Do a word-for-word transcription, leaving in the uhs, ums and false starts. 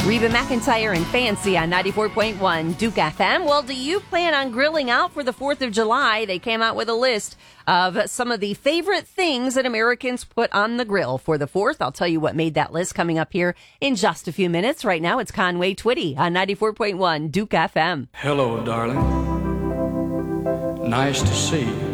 Reba McEntire and Fancy on ninety-four point one Duke F M. Well, do you plan on grilling out for the fourth of July? They came out with a list of some of the favorite things that Americans put on the grill for the fourth. I'll tell you what made that list coming up here in just a few minutes. Right now, it's Conway Twitty on ninety-four point one Duke F M. Hello, darling. Nice to see you.